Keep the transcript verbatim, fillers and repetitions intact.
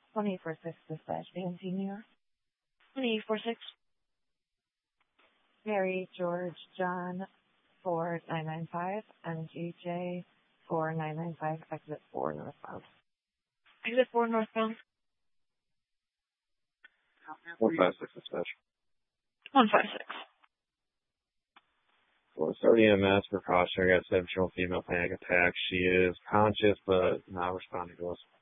twenty-four six dispatch, Nancy, New York. twenty-four six. Mary George John four nine nine five, M G J four nine nine five, exit four northbound. Exit four northbound. one five six dispatch. one five six. Well, starting E M S precaution. I got a seven-year-old female panic attack. She is conscious but not responding to us.